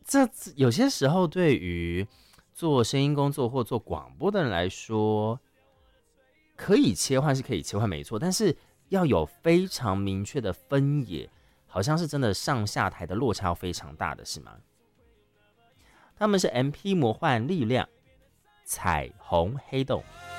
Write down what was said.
这有些时候对于做声音工作或做广播的人来说，可以切换是可以切换没错，但是要有非常明确的分野，好像是真的上下台的落差非常大的是吗？他们是 MP 魔幻力量彩虹黑洞。